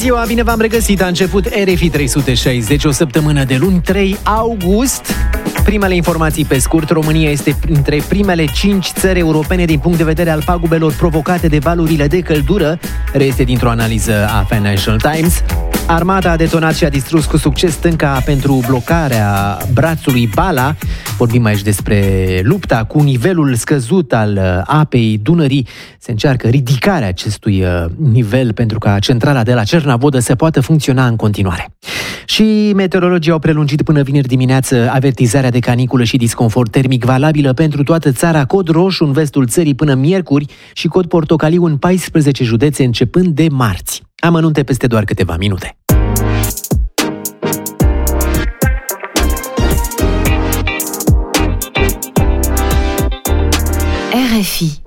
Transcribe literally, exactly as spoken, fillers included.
ziua, bine v-am regăsit. A început R F I trei sute șaizeci, o săptămână de luni, trei august. Primele informații pe scurt. România este printre primele cinci țări europene din punct de vedere al pagubelor provocate de valurile de căldură, reiese dintr-o analiză a Financial Times. Armata a detonat și a distrus cu succes stânca pentru blocarea brațului Bala. Vorbim aici despre lupta cu nivelul scăzut al apei Dunării. Se încearcă ridicarea acestui nivel pentru ca centrala de la Cernavodă să poată funcționa în continuare. Și meteorologii au prelungit până vineri dimineață avertizarea de caniculă și disconfort termic valabilă pentru toată țara, cod roșu în vestul țării până miercuri și cod portocaliu în paisprezece județe începând de marți. Amănunte peste doar câteva minute. R F I